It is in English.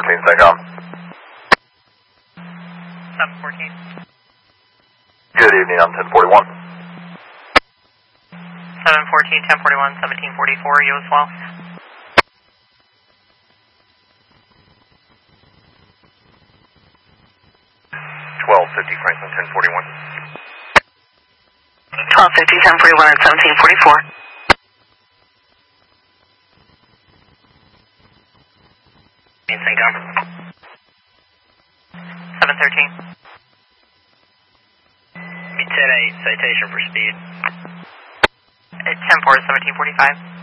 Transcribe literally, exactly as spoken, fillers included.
fourteen, SACOM. seven fourteen. Good evening, I'm ten forty-one. seven fourteen, ten forty-one, seventeen forty-four, you as well. twelve fifty, Franklin, ten forty-one. twelve fifty, ten forty-one, and seventeen forty-four. SACOM. seven thirteen. ten eight, citation for speed. ten four, seventeen forty-five.